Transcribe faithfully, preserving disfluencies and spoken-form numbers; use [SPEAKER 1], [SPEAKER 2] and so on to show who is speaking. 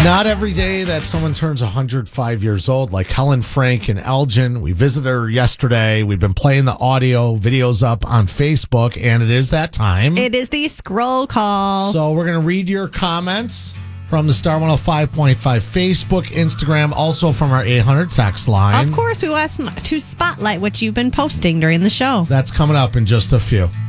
[SPEAKER 1] Not every day that someone turns one hundred five years old, like Helen Frank in Elgin. We visited her yesterday. We've been playing the audio videos up on Facebook, and it is that time.
[SPEAKER 2] It is the scroll call.
[SPEAKER 1] So we're going to read your comments from the Star one oh five point five Facebook, Instagram, also from our eight hundred text line.
[SPEAKER 2] Of course, we want to spotlight what you've been posting during the show.
[SPEAKER 1] That's coming up in just a few.